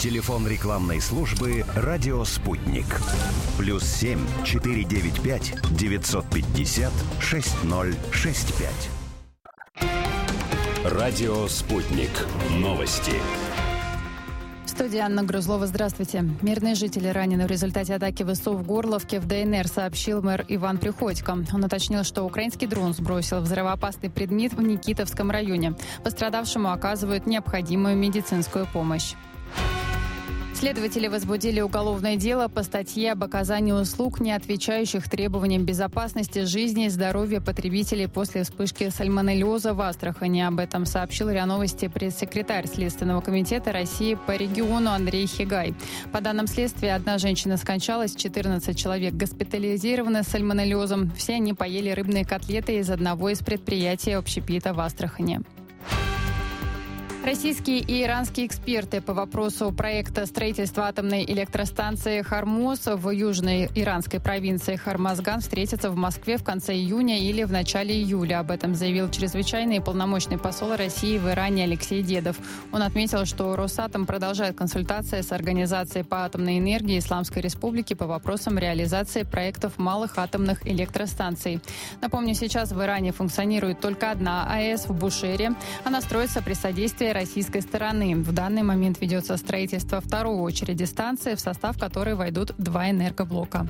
Телефон рекламной службы «Радио Спутник». +7 495 950 6065. «Радио Спутник». Новости. В студии Анна Грузлова. Здравствуйте. Мирные жители ранены в результате атаки ВСУ в Горловке. В ДНР сообщил мэр Иван Приходько. Он уточнил, что украинский дрон сбросил взрывоопасный предмет в Никитовском районе. Пострадавшему оказывают необходимую медицинскую помощь. Следователи возбудили уголовное дело по статье об оказании услуг, не отвечающих требованиям безопасности жизни и здоровья потребителей после вспышки сальмонеллеза в Астрахани. Об этом сообщил РИА Новости пресс-секретарь Следственного комитета России по региону Андрей Хигай. По данным следствия, одна женщина скончалась, 14 человек госпитализированы с сальмонеллезом. Все они поели рыбные котлеты из одного из предприятий общепита в Астрахани. Российские и иранские эксперты по вопросу проекта строительства атомной электростанции «Хормоз» в южной иранской провинции Хормазган встретятся в Москве в конце июня или в начале июля. Об этом заявил чрезвычайный и полномочный посол России в Иране Алексей Дедов. Он отметил, что Росатом продолжает консультации с Организацией по атомной энергии Исламской Республики по вопросам реализации проектов малых атомных электростанций. Напомню, сейчас в Иране функционирует только одна АЭС в Бушере. Она строится при содействии российской стороны. В данный момент ведется строительство второй очереди станции, в состав которой войдут 2 энергоблока.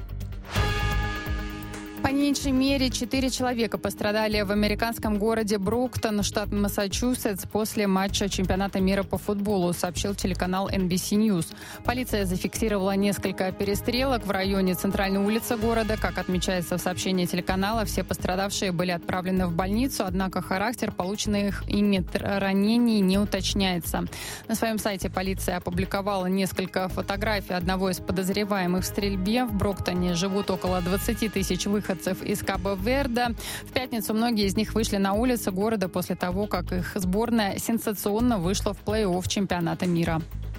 По меньшей мере 4 человека пострадали в американском городе Броктон, штат Массачусетс, после матча чемпионата мира по футболу, сообщил телеканал NBC News. Полиция зафиксировала несколько перестрелок в районе центральной улицы города. Как отмечается в сообщении телеканала, все пострадавшие были отправлены в больницу, однако характер полученных ими ранений не уточняется. На своем сайте полиция опубликовала несколько фотографий одного из подозреваемых в стрельбе. В Броктоне живут около 20 тысяч выходцев из Кабо-Верде. В пятницу многие из них вышли на улицы города после того, как их сборная сенсационно вышла в плей-офф чемпионата мира.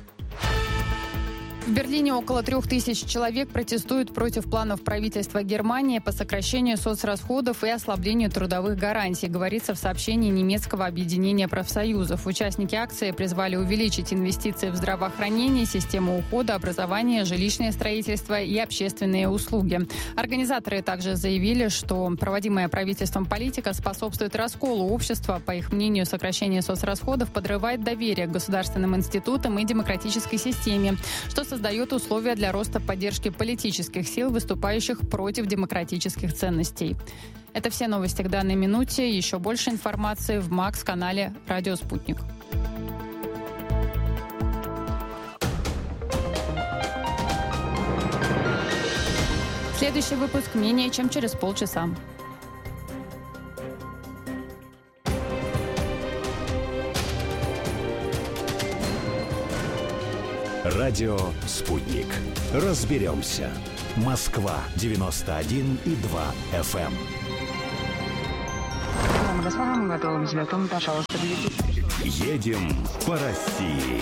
В Берлине около 3000 человек протестуют против планов правительства Германии по сокращению соцрасходов и ослаблению трудовых гарантий, говорится в сообщении немецкого объединения профсоюзов. Участники акции призвали увеличить инвестиции в здравоохранение, систему ухода, образование, жилищное строительство и общественные услуги. Организаторы также заявили, что проводимая правительством политика способствует расколу общества. По их мнению, сокращение соцрасходов подрывает доверие к государственным институтам и демократической системе, что создает условия для роста поддержки политических сил, выступающих против демократических ценностей. Это все новости к данной минуте. Еще больше информации в МАКС-канале «Радио Спутник». Следующий выпуск менее чем через полчаса. «Радио Спутник». Разберемся. Москва 91,2 FM. Едем по России.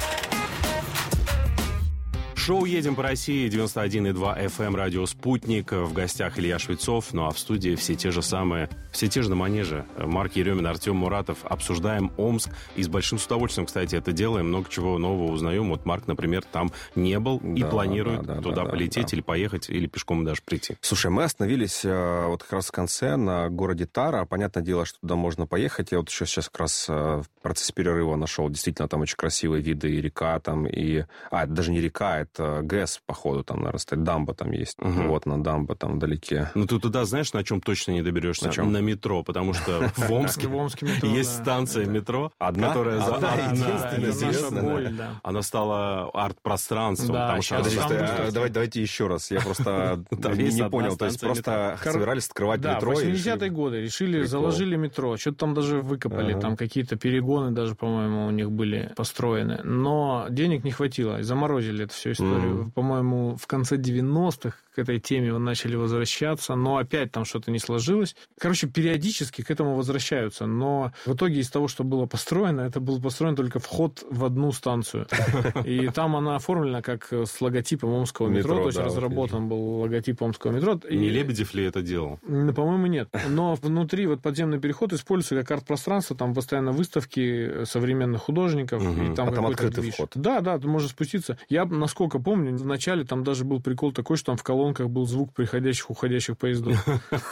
Шоу «Едем по России», 91,2 FM, радио «Спутник». В гостях Илья Швецов, ну а в студии все те же на манеже. Марк Еремин, Артем Муратов. Обсуждаем Омск. И с большим удовольствием, кстати, это делаем. Много чего нового узнаем. Вот Марк, например, там не был и планирует туда полететь или поехать, или пешком даже прийти. Слушай, мы остановились вот как раз в конце на городе Тара. Понятное дело, что туда можно поехать. Я вот еще сейчас как раз в процессе перерыва нашел. Действительно, там очень красивые виды, и река там, и... это даже не река, это ГЭС, походу, там, наверное, стоит, дамба там есть. Вот, на дамба там вдалеке. Ну, ты туда, знаешь, на чем точно не доберешься? На метро, потому что в Омске есть станция метро, которая единственная. Она стала арт-пространством. Давайте еще раз. Я просто не понял. То есть просто собирались открывать метро. 80-е годы решили, заложили метро. Что-то там даже выкопали. Там какие-то перегоны даже, по-моему, у них были построены. Но денег не хватило. И заморозили эту всю историю. историю. По-моему, в конце 90-х к этой теме начали возвращаться, но опять там что-то не сложилось. Короче, периодически к этому возвращаются, но в итоге из того, что было построено, это был построен только вход в одну станцию. И там она оформлена как с логотипом омского метро, то есть разработан был логотип омского метро. Не Лебедев ли это делал? По-моему, нет. Но внутри вот подземный переход используется как арт-пространство, там постоянно выставки современных художников. И там открытый вход. Да, ты можешь спуститься. Я, насколько помню, вначале там даже был прикол такой, что там в колонках был звук приходящих, уходящих поездов.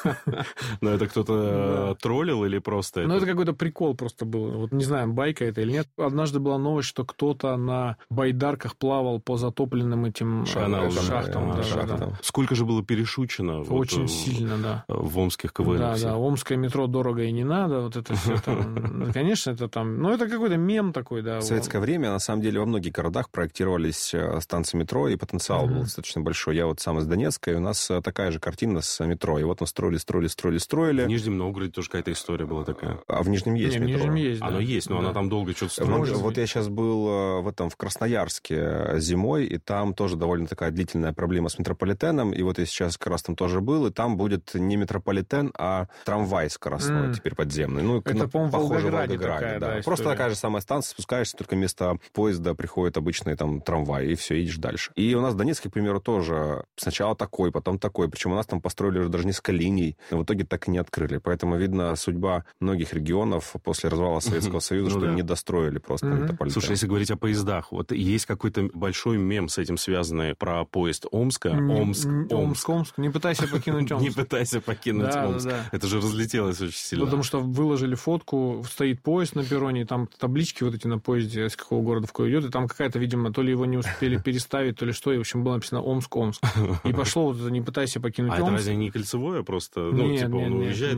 Но это кто-то троллил или просто... Ну, это какой-то прикол просто был. Вот не знаю, байка это или нет. Однажды была новость, что кто-то на байдарках плавал по затопленным этим шахтам. Да. Сколько же было перешучено? Очень сильно, да. В омских КВН. Да, омское метро дорого и не надо. Вот это все там... Конечно, это там... Ну, это какой-то мем такой, да. В советское время, на самом деле, во многих городах проектировались станции метро, и потенциал был достаточно большой. Я вот сам из Донецка, и у нас такая же картина с метро. И вот мы строили. В Нижнем Новгороде тоже какая-то история была такая. А в Нижнем есть метро? В Нижнем есть, да. Оно есть, но она там долго что-то строилась. Вот я сейчас был в Красноярске зимой, и там тоже довольно такая длительная проблема с метрополитеном. И вот я сейчас как раз там тоже был, и там будет не метрополитен, а трамвай скоростной теперь подземный. Ну, это, по-моему, похоже в Волгограде Волгограде, да. История. Просто такая же самая станция, спускаешься, только вместо поезда приходит обычный там трамвай, и все, едешь дальше. И у нас в Донецке, к примеру, тоже сначала такой, потом такой. Причем у нас там построили уже даже несколько линий, но в итоге так и не открыли. Поэтому, видно, судьба многих регионов после развала Советского Союза, что не достроили просто метрополитен. Слушай, если говорить о поездах, вот есть какой-то большой мем с этим связанный про поезд Омска. Омск. Не пытайся покинуть Омск. Не пытайся покинуть Омск. Это же разлетелось очень сильно. Потому что выложили фотку, стоит поезд на перроне, и там таблички вот эти на поезде, из какого города в какой идет, и там какая-то, видимо, то ли его не успели переставить, то ли что, и, в общем, было написано Омск. И пошло вот это «Не пытайся покинуть Омск». А это разве не кольцевое просто? Он уезжает?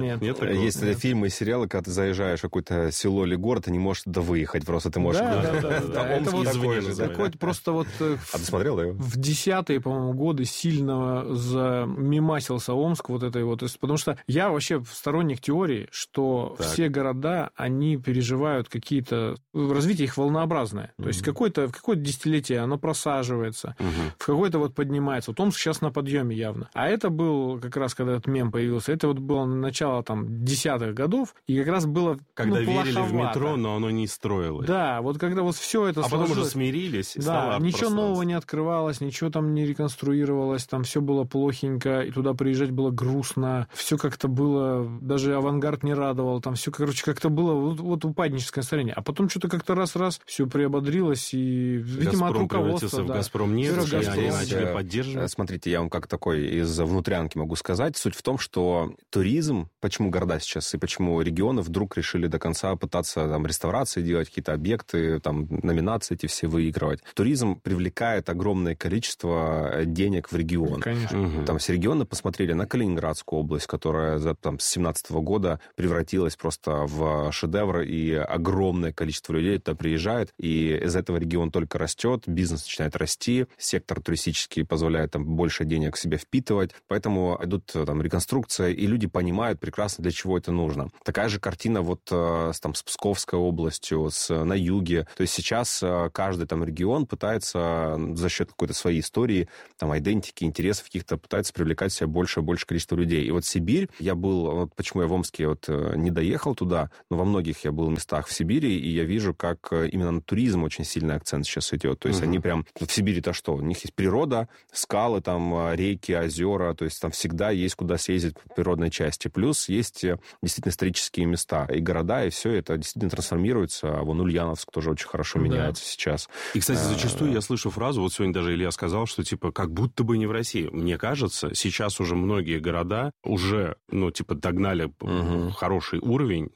Есть фильмы и сериалы, когда ты заезжаешь в какое-то село или город, ты не можешь туда выехать, просто ты можешь... Да, это вот такой просто вот... А ты смотрел его? В 10-е, по-моему, годы сильно замимасился Омск вот этой вот... Потому что я вообще сторонник теории, что все города, они переживают какие-то... Развитие их волнообразное. То есть какое-то десятилетие оно просаживается, в какое-то вот поднимается. Вот Омск сейчас на подъеме явно. А это был как раз, когда этот мем появился, это вот было начало там 10-х годов, и как раз было когда верили в метро, но оно не строилось. Да, вот когда вот все это потом уже смирились. Да, ничего нового не открывалось, ничего там не реконструировалось, там все было плохенько, и туда приезжать было грустно, все как-то было, даже авангард не радовал, там все, короче, как-то было вот упадническое настроение. А потом что-то как-то раз-раз все приободрилось, и, видимо, от руководства... в «Газпромнефть», и они начали поддерживать. Смотрите, я вам как такой из внутрянки могу сказать. Суть в том, что туризм, почему города сейчас и почему регионы вдруг решили до конца пытаться там реставрации делать, какие-то объекты, там номинации эти все выигрывать. Туризм привлекает огромное количество денег в регион. Конечно. Там все регионы посмотрели на Калининградскую область, которая с 2017 года превратилась просто в шедевр, и огромное количество людей туда приезжает, и из этого регион только растет, бизнес начинает расти, сектор туристический позволяет там больше денег в себя впитывать, поэтому идут там реконструкция, и люди понимают прекрасно, для чего это нужно. Такая же картина вот с Псковской областью, на юге. То есть сейчас каждый там регион пытается за счет какой-то своей истории, там, айдентики, интересов каких-то, пытается привлекать в себя больше и больше количество людей. И вот Сибирь, я был, вот почему я в Омске вот не доехал туда, но во многих я был местах в Сибири, и я вижу, как именно на туризм очень сильный акцент сейчас идет. То есть они прям... В Сибири-то что? У них есть природа, скалы, там, реки, озера, то есть там всегда есть куда съездить по природной части. Плюс есть действительно исторические места и города, и все это действительно трансформируется. А вон Ульяновск тоже очень хорошо меняется сейчас. И, кстати, зачастую я слышу фразу, вот сегодня даже Илья сказал, что, типа, как будто бы не в России. Мне кажется, сейчас уже многие города уже, догнали хороший уровень,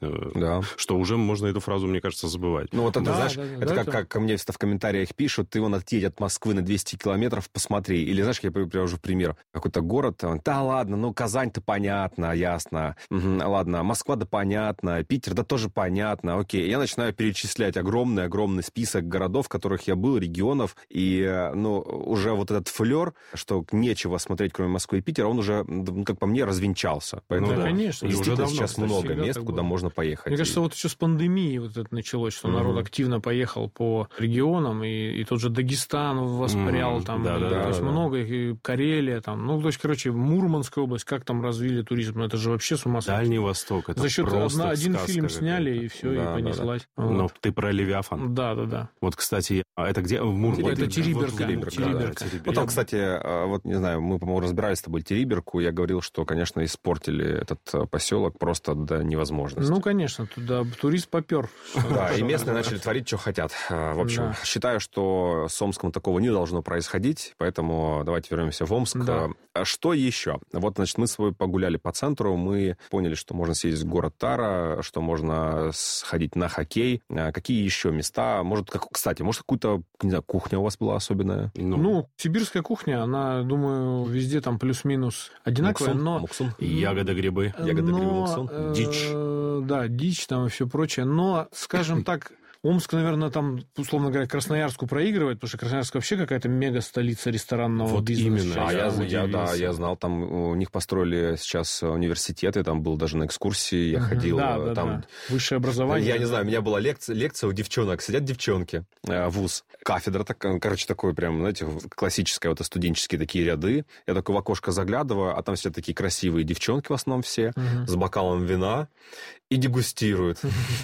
что уже можно эту фразу, мне кажется, забывать. Ну, вот это, знаешь, это как ко мне в комментариях пишут, ты вон отъедь от Москвы на 200 километров, посмотри. Или, знаешь, я привожу пример. Какой-то город, да ладно, Казань-то понятно, ясно. Ладно, Москва, да понятно. Питер, да тоже понятно. Окей. Я начинаю перечислять огромный список городов, в которых я был, регионов, и, уже вот этот флер, что нечего смотреть, кроме Москвы и Питера, он уже, как по мне, развенчался. Поэтому, конечно. И уже сейчас много мест, куда можно поехать. Мне кажется, вот еще с пандемией вот это началось, что народ активно поехал по регионам, и тот же Дагестан Дагестан воспрял, там, то есть много, и Карелия, там, ну, то есть, короче, Мурманская область, как там развили туризм, ну, это же вообще с ума сойти. Дальний Восток, это за счет просто один фильм сняли, и все, и понеслась. Вот. Но ты про Левиафан. Да. Вот, кстати, это где? В Мурманске. Это Териберка. Вот там, кстати, вот, не знаю, мы, по-моему, разбирались с тобой Териберку, я говорил, что, конечно, испортили этот поселок просто до невозможности. Ну, конечно, туда турист попер. Да, и местные начали творить, что хотят. В общем, считаю, что с Омском такого не должно происходить, поэтому давайте вернемся в Омск. Да. Что еще? Вот, значит, мы с тобой погуляли по центру, мы поняли, что можно съездить в город Тара, что можно сходить на хоккей. Какие еще места? Может, кстати, может, какую-то, не знаю, кухня у вас была особенная? Ну, сибирская кухня, она, думаю, везде там плюс-минус одинаковая, Муксун. Ягоды, грибы. Муксун. Дичь. Да, дичь там и все прочее. Но, скажем так, Омск, наверное, там, условно говоря, Красноярску проигрывает, потому что Красноярск вообще какая-то мега-столица ресторанного бизнеса. Именно. Я знал, там у них построили сейчас университеты, там был даже на экскурсии, я ходил. Там высшее образование. Я не знаю, у меня была лекция у девчонок, сидят девчонки, вуз, кафедра, короче, такое прям, знаете, классическое, вот студенческие такие ряды. Я такой в окошко заглядываю, а там все такие красивые девчонки в основном все, с бокалом вина. И дегустируют.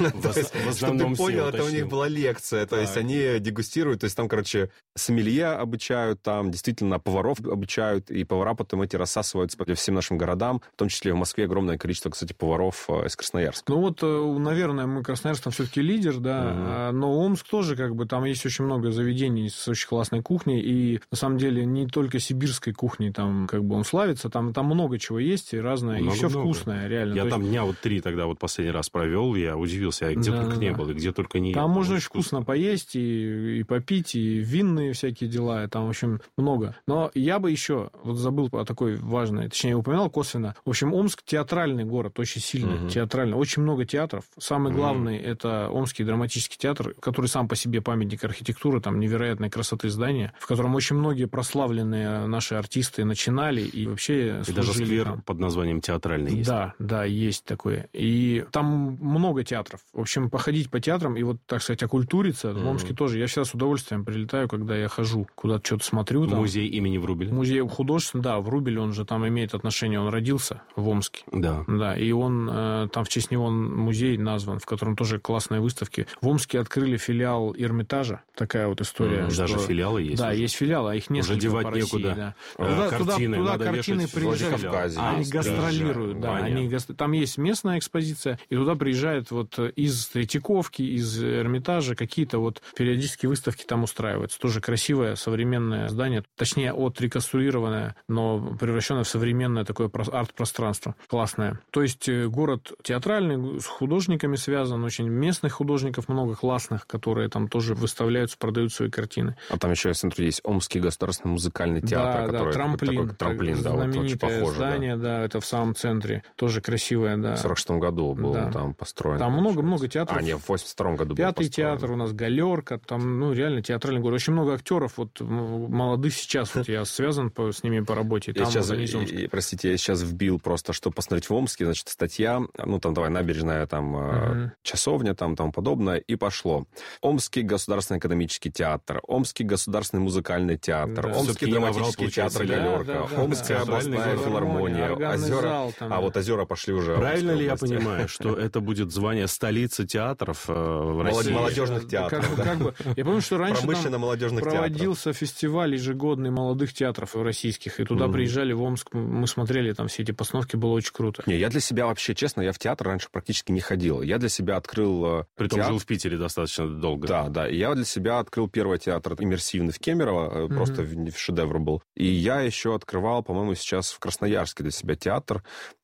Чтобы ты понял, это у них была лекция. То есть они дегустируют. То есть там, короче, сомелье обучают, там действительно поваров обучают. И повара потом эти рассасываются по всем нашим городам. В том числе в Москве огромное количество, кстати, поваров из Красноярска. Ну вот, наверное, мы Красноярск там все-таки лидер, да. Но Омск тоже, как бы, там есть очень много заведений с очень классной кухней. И на самом деле не только сибирской кухней там, как бы, он славится. Там много чего есть и разное. И все вкусное, реально. Я там дня вот 3 тогда вот последний раз провел, я удивился, я где только не был, и где только не ел. Там можно очень вкусно поесть, и попить, и винные всякие дела, и там, в общем, много. Но я бы еще, вот забыл о такой важной, точнее, упоминал косвенно. В общем, Омск театральный город, очень сильный, театральный. Очень много театров. Самый главный это Омский драматический театр, который сам по себе памятник архитектуры, там невероятной красоты здания, в котором очень многие прославленные наши артисты начинали и вообще и даже сквер там под названием Театральный есть. Да, есть такое. И там много театров. В общем, походить по театрам и вот, так сказать, окультуриться. В Омске тоже. Я всегда с удовольствием прилетаю, когда я хожу, куда-то что-то смотрю. Там. Музей имени Врубеля. Музей художественный, да, Врубель, он же там имеет отношение, он родился в Омске. Да. Да, и он, там в честь него музей назван, в котором тоже классные выставки. В Омске открыли филиал Эрмитажа. Такая вот история. Даже филиалы есть? Да, уже. Есть филиалы, а их несколько. Уже девать по России, некуда. Да. Туда картины приезжают. Они гастролируют. Да, там есть местная экспозиция, и туда приезжают вот из Третьяковки, из Эрмитажа какие-то вот периодические выставки там устраиваются. Тоже красивое современное здание, точнее, отреконструированное, но превращенное в современное такое арт-пространство. Классное. То есть город театральный, с художниками связан, очень местных художников много классных, которые там тоже выставляются, продают свои картины. А там еще, я смотрю, есть Омский государственный музыкальный театр, который Трамплин. Такой, трамплин, да, вот очень похоже. Здание, да, это в самом центре. Тоже красивое, да. В 46-м году был там построен. Там много театров. Нет, в 82-м году был Пятый театр у нас, Галерка, там, реально театральный город. Очень много актеров, вот, молодых сейчас, вот я связан с ними по работе. Там простите, я сейчас вбил просто, чтобы посмотреть в Омске, значит, статья, набережная, там, часовня, там, тому подобное, и пошло. Омский государственный академический театр, Омский государственный музыкальный театр, Омский драматический театр Галерка, Омская областная филармония, озера. Вот озера пошли уже. Правильно ли я понимаю, что это будет звание столицы театров в России? Молодежных театров. Я помню, что раньше там проводился фестиваль ежегодный молодых театров российских, и туда приезжали в Омск, мы смотрели там все эти постановки, было очень круто. Не, я для себя вообще, честно, я в театр раньше практически не ходил. Я для себя открыл Притом жил в Питере достаточно долго. Да. И я для себя открыл первый театр иммерсивный в Кемерово, просто шедевр был. И я еще открывал, по-моему, сейчас в Красноярске для себя театр.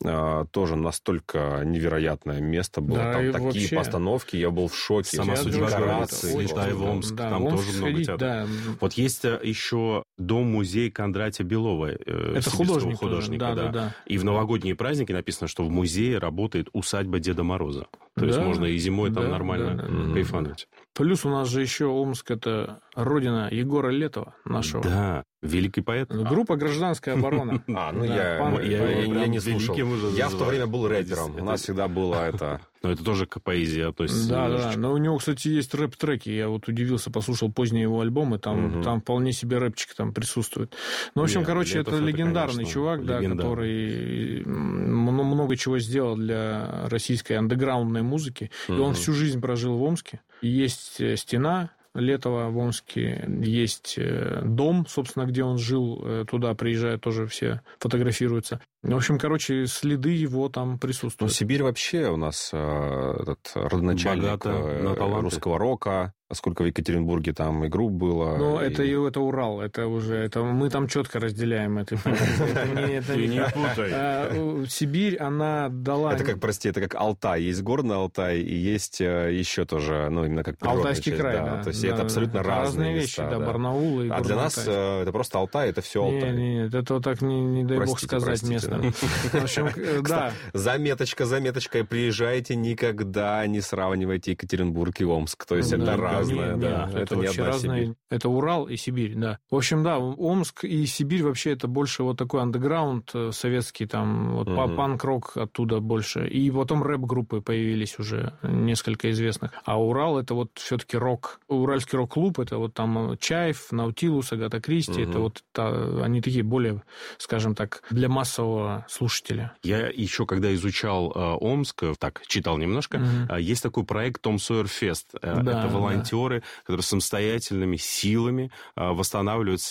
Тоже настолько невероятное место было. Да, там такие вообще... постановки, я был в шоке. Сама судьба слетай в Омск, там тоже много театров. Да. Вот есть еще дом-музей Кондратия Белова. Это художника. Да. И в новогодние праздники написано, что в музее работает усадьба Деда Мороза. То есть можно и зимой там нормально кайфануть. Плюс у нас же еще Омск — это родина Егора Летова, нашего. Да. Великий поэт? Группа «Гражданская оборона». Я не слушал. Я в то время был рэпером. У нас всегда было это... Но это тоже к поэзии относится. Да. Но у него, кстати, есть рэп-треки. Я вот удивился, послушал поздние его альбомы. Там вполне себе рэпчик там присутствует. Ну, в общем, это легендарный чувак, да, который много чего сделал для российской андеграундной музыки. И он всю жизнь прожил в Омске. Есть «Стена» Летова в Омске, есть дом, собственно, где он жил, туда приезжают тоже все, фотографируются. В общем, следы его там присутствуют. Ну, Сибирь вообще у нас родоначальник русского рока. Сколько в Екатеринбурге там и групп было. Ну, это Урал, мы там четко разделяем это. Не путай. Сибирь, она дала... Это как Алтай. Есть горный Алтай, и есть еще тоже, именно как природная Алтайский край, да. То есть это абсолютно разные вещи, места. Да, Барнаул и А для нас это просто Алтай, это все Алтай. Нет, это так не дай бог сказать местным. В общем, да. Заметочка, приезжайте, никогда не сравнивайте Екатеринбург и Омск. То есть это разное. Это вообще разные. Это Урал и Сибирь, да. В общем, да, Омск и Сибирь вообще это больше вот такой андеграунд советский, там, панк-рок оттуда больше. И потом рэп-группы появились уже, несколько известных. А Урал это вот все-таки рок. Уральский рок-клуб, это вот там Чайф, Наутилус, Агата Кристи, они такие более, скажем так, для массового слушателя. Я еще, когда изучал Омск, читал немножко, есть такой проект Том Сойер Фест. Это волонтеры, которые самостоятельными силами восстанавливают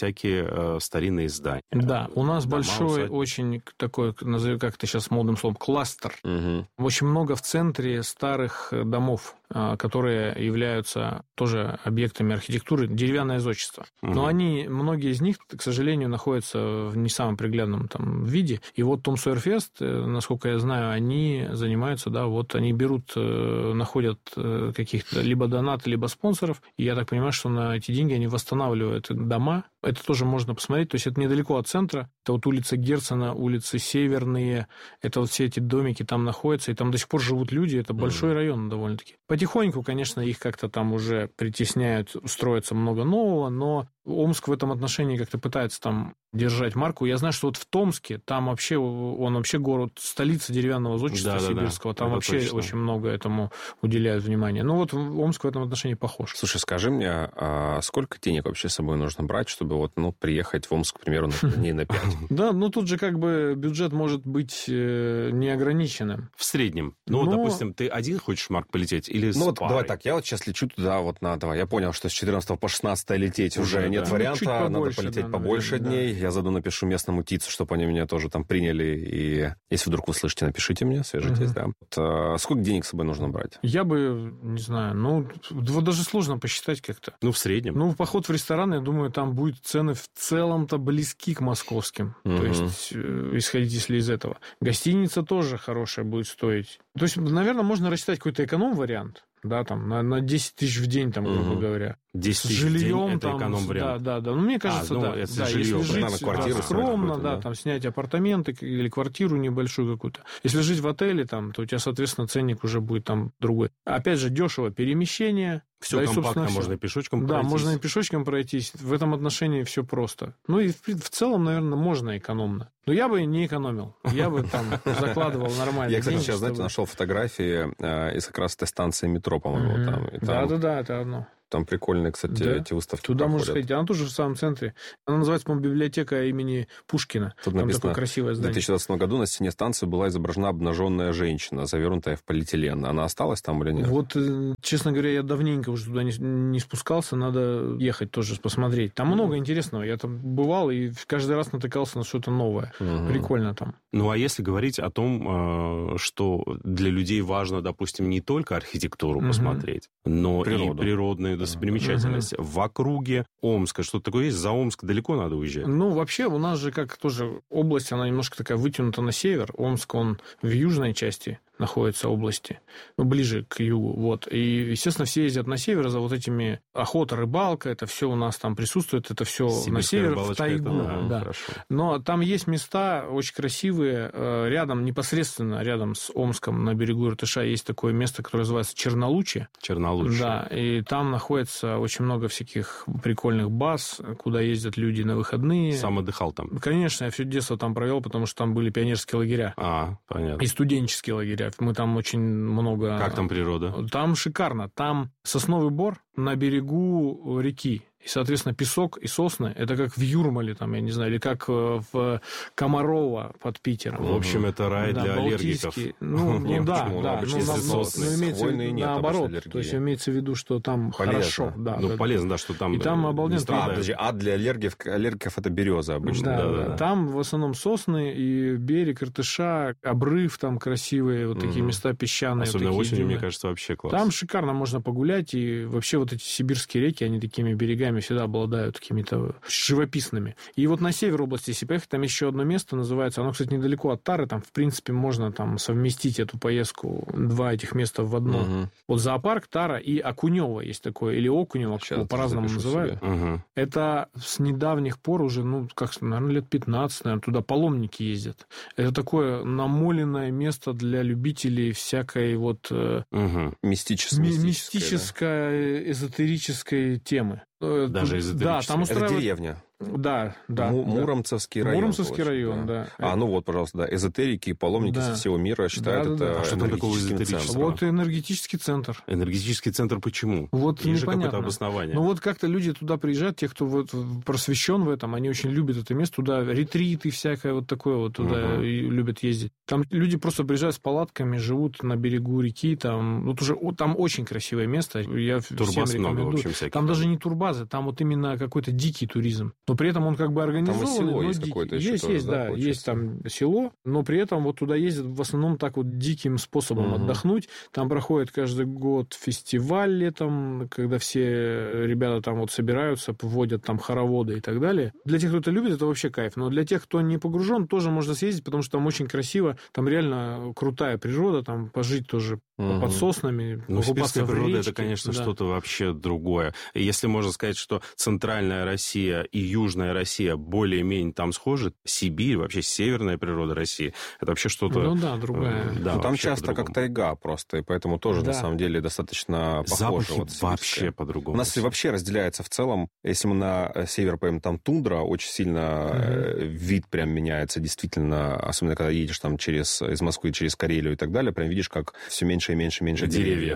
всякие старинные здания. Да, у нас большой, очень такой, назови как-то сейчас модным словом, кластер. Очень много в центре старых домов, которые являются тоже объектами архитектуры, деревянное зодчество. Но многие из них, к сожалению, находятся в не самом приглядном виде. И вот Том Сойер Фест, насколько я знаю, они занимаются, они берут, находят каких-то либо донаты, либо спонсоров, и я так понимаю, что на эти деньги они восстанавливают дома. Это тоже можно посмотреть, то есть это недалеко от центра, это вот улица Герцена, улицы Северные, это вот все эти домики там находятся, и там до сих пор живут люди, это большой район довольно-таки. Потихоньку, конечно, их как-то там уже притесняют, строится много нового, но Омск в этом отношении как-то пытается там держать марку. Я знаю, что вот в Томске, там вообще, он вообще город, столица деревянного зодчества сибирского, там вообще точно. Очень много этому уделяют внимания. Ну вот Омск в этом отношении похож. Слушай, скажи мне, а сколько денег вообще с собой нужно брать, чтобы приехать в Омск, к примеру, дней на 5? Да, тут же бюджет может быть неограниченным. В среднем. Допустим, ты один хочешь, Марк, полететь или с парой? Давай так, я сейчас лечу туда, я понял, что с 14 по 16 лететь уже нет варианта, надо полететь побольше дней. Я заодно напишу местному ТИЦу, чтобы они меня тоже там приняли. И если вдруг вы слышите, напишите мне, свяжитесь, да. Сколько денег с собой нужно брать? Я бы, не знаю, даже сложно посчитать как-то. В среднем. Поход в ресторан, я думаю, там будут цены в целом-то близки к московским. То есть, исходить если из этого. Гостиница тоже хорошая будет стоить. То есть, наверное, можно рассчитать какой-то эконом-вариант. Да, там, на 10 тысяч в день, грубо говоря. 10 тысяч в день – это эконом-вариант. Да. Мне кажется, если жилье, жить скромно, там, снять апартаменты или квартиру небольшую какую-то. Если жить в отеле, то у тебя, соответственно, ценник уже будет там другой. Опять же, дешево перемещение. Все компактно, можно и пешочком пройтись. Да, можно и пешочком пройтись. В этом отношении все просто. И в целом, наверное, можно экономно. Но я бы не экономил. Я бы там закладывал нормально. Я, кстати, сейчас, нашел фотографии из как раз этой станции метро, по-моему. Да, это одно. Там прикольные, кстати, эти выставки. Туда можно сходить. Она тоже в самом центре. Она называется, по-моему, библиотека имени Пушкина. Тут там написано, такое красивое здание. В 2020 году на стене станции была изображена обнаженная женщина, завернутая в полиэтилен. Она осталась там или нет? Вот, честно говоря, я давненько уже туда не спускался. Надо ехать тоже посмотреть. Там много интересного. Я там бывал и каждый раз натыкался на что-то новое. Прикольно там. А если говорить о том, что для людей важно, допустим, не только архитектуру посмотреть, но и природные достопримечательности. В округе Омска что-то такое есть? За Омск далеко надо уезжать? Вообще у нас же как тоже область, она немножко такая вытянута на север. Омск, он в южной части находятся области, ближе к югу. Вот. И, естественно, все ездят на север за вот этими охота, рыбалка, это все у нас там присутствует, это все на север, в тайгу. Да. Но там есть места очень красивые, рядом, непосредственно рядом с Омском, на берегу Иртыша, есть такое место, которое называется Чернолучье. Чернолучье. Да, и там находится очень много всяких прикольных баз, куда ездят люди на выходные. Сам отдыхал там? Конечно, я все детство там провел, потому что там были пионерские лагеря. Понятно. И студенческие лагеря. Мы там очень много... Как там природа? Там шикарно. Там сосновый бор на берегу реки. И, соответственно, песок и сосны, это как в Юрмале, там, я не знаю, или как в Комарово под Питером. В общем, это рай для аллергиков. Имеется наоборот. То есть, имеется в виду, что там хорошо. Полезно, да, что там и там обалденно. Для аллергиков это береза обычно. Да. Там в основном сосны и берег Иртыша, обрыв там красивые, вот такие места песчаные. Особенно осенью, мне кажется, вообще классно. Там шикарно можно погулять, и вообще вот эти сибирские реки, они такими берегами всегда обладают какими-то живописными. И вот на север области, если поехать, там еще одно место называется, оно, кстати, недалеко от Тары, там, в принципе, можно там совместить эту поездку, два этих места в одно. Вот зоопарк, Тара и Окунево есть такое, или Окунево, как его по-разному называют. Это с недавних пор уже, наверное, лет 15, наверное, туда паломники ездят. Это такое намоленное место для любителей всякой вот мистической, эзотерической темы. Даже эзотерической. Да, там устраивают... Это деревня. Да. Муромцевский район. Муромцевский район, да. Пожалуйста, да. Эзотерики и паломники со всего мира считают это энергетическим центром. Вот энергетический центр. Энергетический центр почему? Вот есть же какое-то обоснование. Вот как-то люди туда приезжают, те, кто вот просвещен в этом, они очень любят это место, туда ретриты всякое вот такое вот туда любят ездить. Там люди просто приезжают с палатками, живут на берегу реки, там очень красивое место. Я турбаз всем много, рекомендую. в общем, всяких. Там даже не турбазы, там вот именно какой-то дикий туризм. Но при этом он как бы организованный. Там и село есть какое-то еще. Есть там село, но при этом вот туда ездят в основном так вот диким способом отдохнуть. Там проходит каждый год фестиваль летом, когда все ребята там вот собираются, вводят там хороводы и так далее. Для тех, кто это любит, это вообще кайф. Но для тех, кто не погружен, тоже можно съездить, потому что там очень красиво, там реально крутая природа, там пожить тоже под соснами. Сибирская природа, это, конечно, что-то вообще другое. Если можно сказать, что центральная Россия и южная Россия более-менее там схожи, Сибирь, вообще северная природа России, это вообще что-то... другая. Там часто как тайга просто, и поэтому тоже, на самом деле, достаточно похоже. Запахи вообще по-другому. У нас вообще разделяется в целом, если мы на север поедем, там тундра, очень сильно вид прям меняется, действительно, особенно когда едешь там из Москвы через Карелию и так далее, прям видишь, как все меньше и меньше деревья.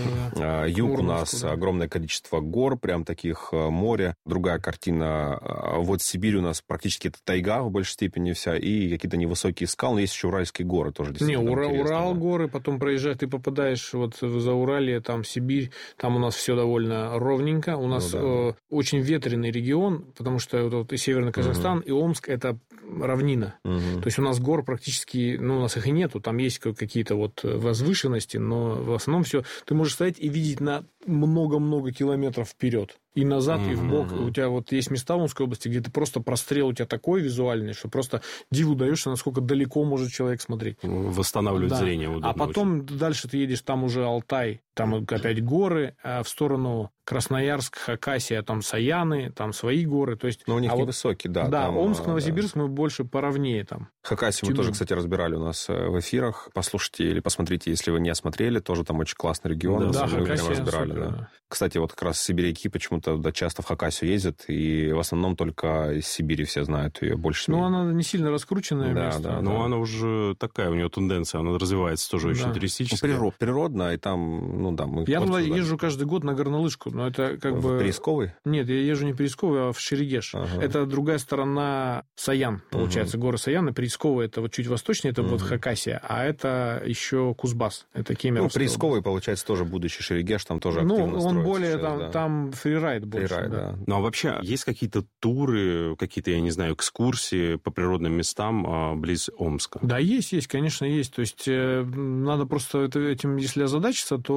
Да. Юг у нас огромное количество гор, прям таких, море, другая картина. Вот Сибирь у нас практически это тайга в большей степени вся, и какие-то невысокие скалы, но есть еще Уральские горы тоже. Урал горы, потом проезжаешь, ты попадаешь вот за Уралье, там Сибирь, там у нас все довольно ровненько, у нас очень ветреный регион, потому что вот и Северный Казахстан, и Омск – это равнина. То есть у нас гор практически, у нас их и нету, там есть какие-то вот возвышенности, но в основном все, ты можешь стоять и видеть на много-много километров вперед. И назад, и вбок. У тебя вот есть места в Омской области, где ты просто прострел у тебя такой визуальный, что просто диву даешься, насколько далеко может человек смотреть. Восстанавливать зрение. А потом дальше ты едешь, там уже Алтай, там опять горы, а в сторону Красноярск, Хакасия, там Саяны, там свои горы. То есть, но у них невысокие, да. Да, там, Омск, Новосибирск мы больше поровнее там. Хакасию мы тоже, кстати, разбирали у нас в эфирах. Послушайте или посмотрите, если вы не осмотрели, тоже там очень классный регион. Да, мы прям разбирали. Супер, да. Кстати, вот как раз сибиряки почему-то часто в Хакасию ездят, и в основном только из Сибири все знают ее больше. Она не сильно раскрученное место. Да. Но она уже такая, у нее тенденция, она развивается тоже очень туристически. Природно, и там, мы... Я туда езжу каждый год на горнолыжку, но это как бы... В Пересковый? Нет, я езжу не в Пересковый, а в Шерегеш. Это другая сторона Саян, получается, горы Саян, и Пересковый это вот чуть восточнее, это вот Хакасия, а это еще Кузбасс, это Кемеровская. Пересковый, получается, тоже будущий Шерегеш, там тоже активно он более там фрирайд больше. Да. Ну, а вообще, есть какие-то туры, какие-то, я не знаю, экскурсии по природным местам близ Омска? Да, есть, конечно, есть. То есть, надо просто этим, если озадачиться, то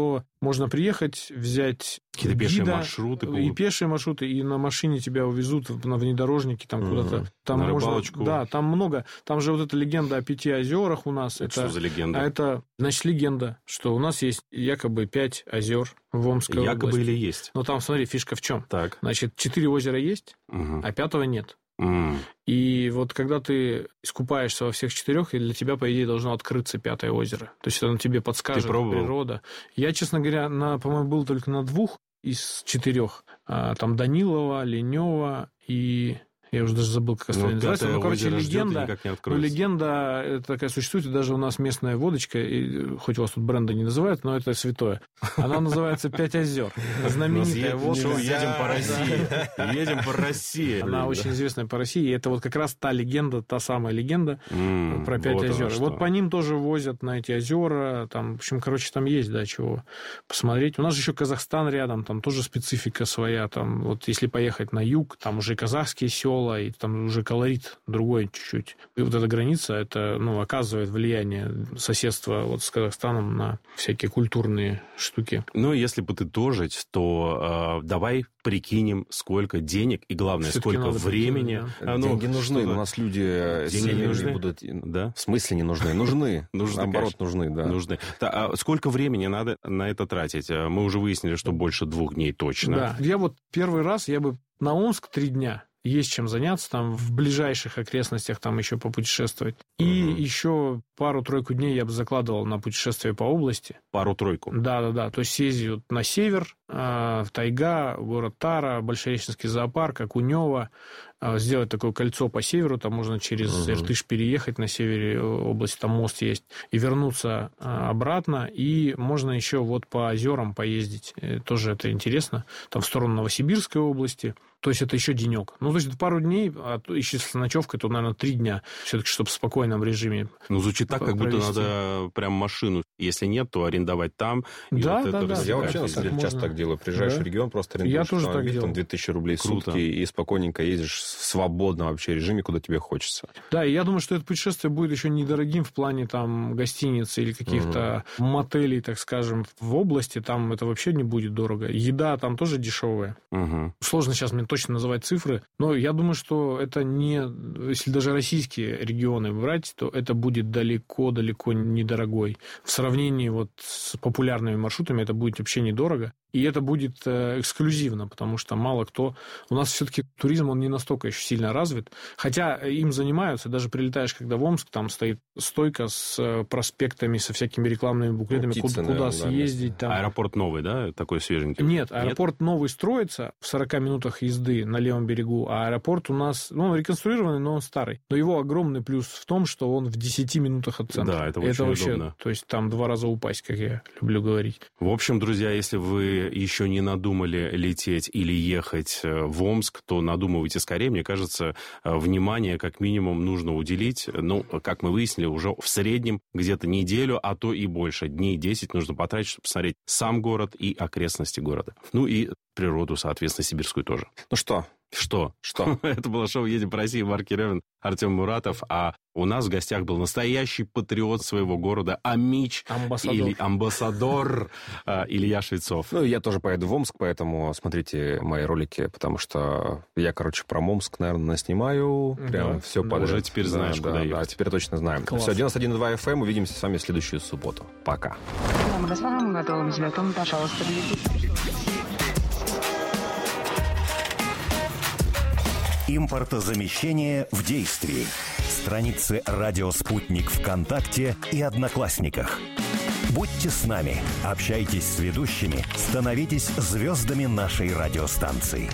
можно приехать, взять какие-то пешие маршруты. И пешие маршруты, и на машине тебя увезут на внедорожнике там куда-то. Там на можно, рыбалочку. Да, там много. Там же вот эта легенда о 5 озерах у нас. Это что за легенда? А это, значит, легенда, что у нас есть якобы 5 озер в Омской области. Якобы или есть? Но там, смотри, фишка в чем? Так. Значит, 4 озера есть, а 5-го нет. И вот когда ты искупаешься во всех 4, и для тебя, по идее, должно открыться 5-е озеро. То есть оно тебе подскажет природа. Я, честно говоря, по-моему, был только на 2 из 4. Там Данилова, Ленева и... Я уже даже забыл, как остальные называются. Ну, короче, легенда это такая существует, и даже у нас местная водочка, и, хоть у вас тут бренда не называют, но это святое. Она называется «5 озер». Знаменитая водка. Едем по России. Едем по России. Она очень известная по России, и это вот как раз та легенда, та самая легенда про 5 озер. Вот по ним тоже возят на эти озера. Там, в общем, короче, там есть, да, чего посмотреть. У нас же еще Казахстан рядом, там тоже специфика своя. Там, вот если поехать на юг, там уже казахские села, и там уже колорит другой чуть-чуть. И вот эта граница, это, оказывает влияние соседства вот с Казахстаном на всякие культурные штуки. Если подытожить, то давай прикинем, сколько денег и, главное, все-таки сколько времени. Да? Деньги нужны, у нас люди деньги будут... Да? В смысле не нужны? Нужны. Наоборот, нужны, да. Нужны. А сколько времени надо на это тратить? Мы уже выяснили, что больше 2 дней точно. Да. Я вот первый раз, я бы на Омск 3 дня. Есть чем заняться, там в ближайших окрестностях там еще попутешествовать. И еще 2-3 дней я бы закладывал на путешествие по области. 2-3? Да. То есть съездить на север, в тайга, город Тара, Большереченский зоопарк, Окунево, сделать такое кольцо по северу, там можно через Иртыш переехать на севере области, там мост есть, и вернуться обратно, и можно еще вот по озерам поездить, тоже это интересно, там в сторону Новосибирской области, то есть это еще денек. То есть это пару дней, а если с ночевкой, то, наверное, 3 дня, все-таки, чтобы в спокойном режиме звучит так, как будто надо прям машину, если нет, то арендовать там. Да. Я вообще, на самом деле, часто так делаю. Приезжаешь в регион, просто арендуешь автомобиль, там 2000 рублей в сутки, и спокойненько ездишь в свободном вообще режиме, куда тебе хочется. Да, и я думаю, что это путешествие будет еще недорогим в плане там гостиниц или каких-то мотелей, так скажем, в области, там это вообще не будет дорого. Еда там тоже дешевая. Сложно сейчас мне точно называть цифры, но я думаю, что это не... Если даже российские регионы брать, то это будет далеко-далеко недорогой. В сравнении вот с популярными маршрутами это будет вообще недорого. И это будет эксклюзивно, потому что мало кто... У нас все-таки туризм, он не настолько еще сильно развит. Хотя им занимаются. Даже прилетаешь, когда в Омск, там стоит стойка с проспектами, со всякими рекламными буклетами, куда съездить. Там. Аэропорт новый, да? Такой свеженький? Нет, аэропорт новый строится в 40 минутах езды на левом берегу, а аэропорт у нас... он реконструированный, но он старый. Но его огромный плюс в том, что он в 10 минутах от центра. Да, это очень вообще удобно. То есть там 2 раза упасть, как я люблю говорить. В общем, друзья, если вы еще не надумали лететь или ехать в Омск, то надумывайте скорее. Мне кажется, внимание как минимум нужно уделить. Как мы выяснили, уже в среднем где-то неделю, а то и больше. Дней 10 нужно потратить, чтобы посмотреть сам город и окрестности города. И природу, соответственно, сибирскую тоже. Что? Это было шоу «Едем по России», Марк Еремин, Артем Муратов. А у нас в гостях был настоящий патриот своего города, амич, амбассадор Илья Швецов. Я тоже поеду в Омск, поэтому смотрите мои ролики, потому что я, про Омск, наверное, наснимаю. Прям все подряд. Уже теперь знаешь, куда ехать. Да, теперь точно знаем. Класс. Все, 91.2 FM. Увидимся с вами в следующую субботу. Пока. Господам, готовым взлетом, пожалуйста, прилетите. Импортозамещение в действии. Страницы «Радио Спутник» ВКонтакте и Одноклассниках. Будьте с нами, общайтесь с ведущими, становитесь звездами нашей радиостанции.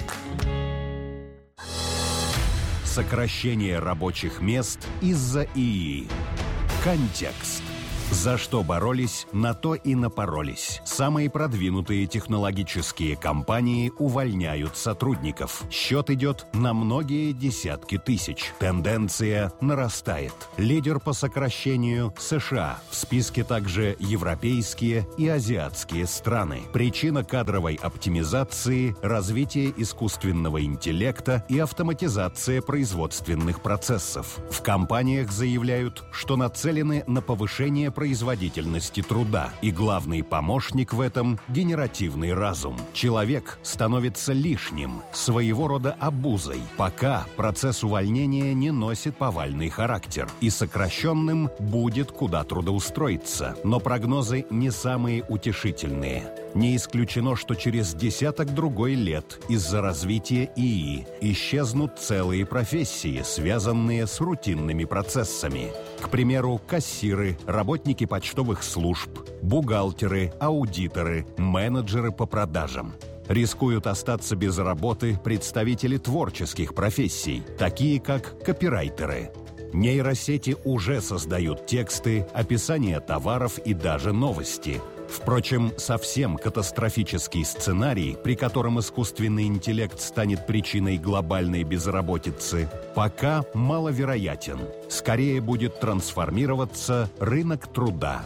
Сокращение рабочих мест из-за ИИ. Контекст. За что боролись, на то и напоролись. Самые продвинутые технологические компании увольняют сотрудников. Счет идет на многие десятки тысяч. Тенденция нарастает. Лидер по сокращению – США. В списке также европейские и азиатские страны. Причина кадровой оптимизации – развитие искусственного интеллекта и автоматизация производственных процессов. В компаниях заявляют, что нацелены на повышение производительности труда. И главный помощник в этом – генеративный разум. Человек становится лишним, своего рода обузой, пока процесс увольнения не носит повальный характер. И сокращенным будет куда трудоустроиться. Но прогнозы не самые утешительные. Не исключено, что через десяток-другой лет из-за развития ИИ исчезнут целые профессии, связанные с рутинными процессами. К примеру, кассиры, работники почтовых служб, бухгалтеры, аудиторы, менеджеры по продажам. Рискуют остаться без работы представители творческих профессий, такие как копирайтеры. Нейросети уже создают тексты, описания товаров и даже новости. Впрочем, совсем катастрофический сценарий, при котором искусственный интеллект станет причиной глобальной безработицы, пока маловероятен. Скорее будет трансформироваться рынок труда.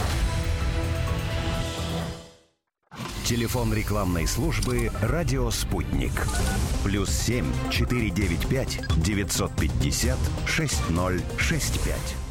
Телефон рекламной службы «Радио Спутник». +7 495 950 6065.